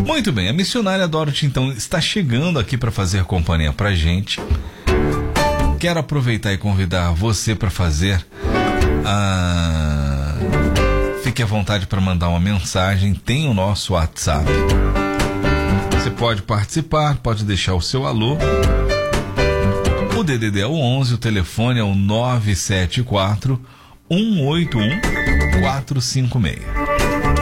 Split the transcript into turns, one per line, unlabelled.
Muito bem, a missionária Dorothy então está chegando aqui para fazer companhia pra gente. Quero aproveitar e convidar você para fazer Fique à vontade para mandar uma mensagem, tem o nosso WhatsApp. Você pode participar, pode deixar o seu alô. O DDD é o 11, o telefone é o 974 181 456.